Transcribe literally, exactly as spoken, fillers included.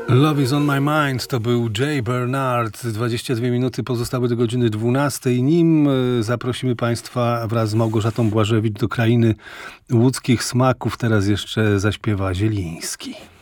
Love is on my mind, to był Jay Bernard. dwadzieścia dwie minuty pozostały do godziny dwunastej. Nim zaprosimy Państwa wraz z Małgorzatą Błażewicz do krainy łódzkich smaków, teraz jeszcze zaśpiewa Zieliński.